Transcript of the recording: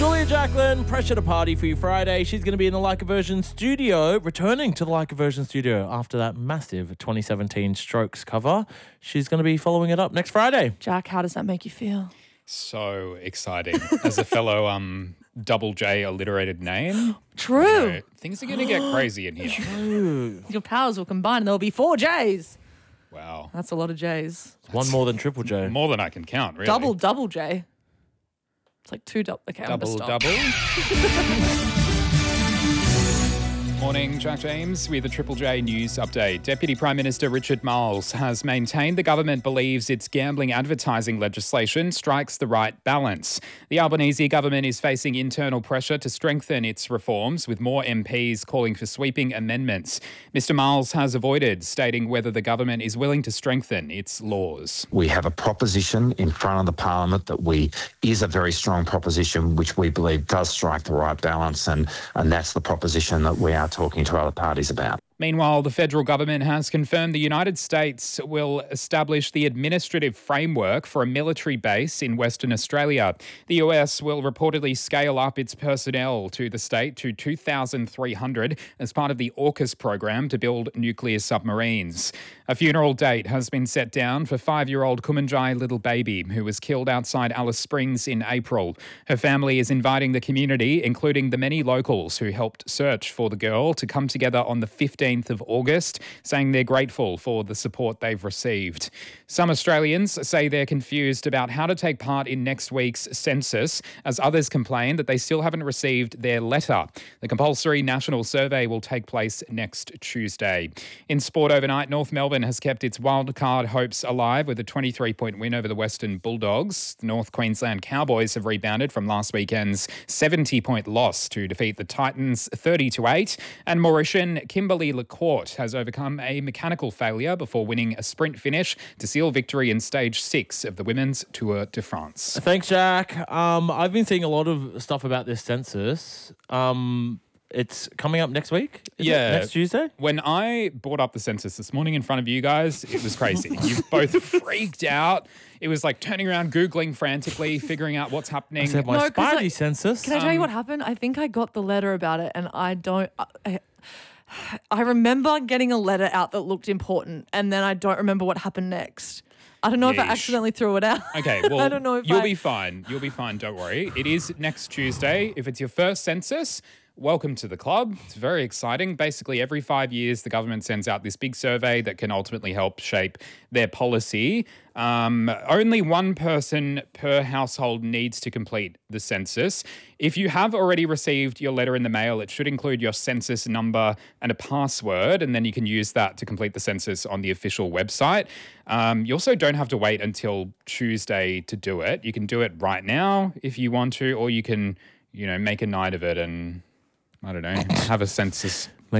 Julia Jacqueline, pressure to party for you Friday. She's going to be in the Like a Version studio, returning to the Like a Version studio after that massive 2017 Strokes cover. She's going to be following it up next Friday. Jack, how does that make you feel? So exciting. As a fellow double J alliterated name. True. Things are going to get crazy in here. Your powers will combine and there'll be 4 J's. Wow. That's a lot of J's. One more than Triple J. More than I can count, really. Double J. It's like 2 double. Okay, I'm gonna Double. stop. Morning, Jack James with a Triple J news update. Deputy Prime Minister Richard Marles has maintained the government believes its gambling advertising legislation strikes the right balance. The Albanese government is facing internal pressure to strengthen its reforms, with more MPs calling for sweeping amendments. Mr Marles has avoided stating whether the government is willing to strengthen its laws. We have a proposition in front of the Parliament that is a very strong proposition which we believe does strike the right balance, and that's the proposition that we are talking to other parties about. Meanwhile, the federal government has confirmed the United States will establish the administrative framework for a military base in Western Australia. The US will reportedly scale up its personnel to the state to 2,300 as part of the AUKUS program to build nuclear submarines. A funeral date has been set down for 5-year-old Kumanjai little baby who was killed outside Alice Springs in April. Her family is inviting the community, including the many locals who helped search for the girl, to come together on the 15th of August, saying they're grateful for the support they've received. Some Australians say they're confused about how to take part in next week's census, as others complain that they still haven't received their letter. The compulsory national survey will take place next Tuesday. In sport overnight, North Melbourne has kept its wildcard hopes alive with a 23-point win over the Western Bulldogs. The North Queensland Cowboys have rebounded from last weekend's 70-point loss to defeat the Titans 30-8, and Mauritian Kimberley LaCourte has overcome a mechanical failure before winning a sprint finish to seal victory in stage 6 of the Women's Tour de France. Thanks, Jack. I've been seeing a lot of stuff about this census. It's coming up next week? Is it next Tuesday? When I brought up the census this morning in front of you guys, it was crazy. You both freaked out. It was like turning around, Googling frantically, figuring out what's happening. I said my Spidey census. Can I tell you what happened? I think I got the letter about it and I remember getting a letter out that looked important and then I don't remember what happened next. I don't know if I accidentally threw it out. Okay, well, I don't know if you'll be fine. You'll be fine, don't worry. It is next Tuesday. If it's your first census, welcome to the club. It's very exciting. Basically, every 5 years, the government sends out this big survey that can ultimately help shape their policy. Only one person per household needs to complete the census. If you have already received your letter in the mail, it should include your census number and a password, and then you can use that to complete the census on the official website. You also don't have to wait until Tuesday to do it. You can do it right now if you want to, or you can, make a night of it and, I don't know, have a census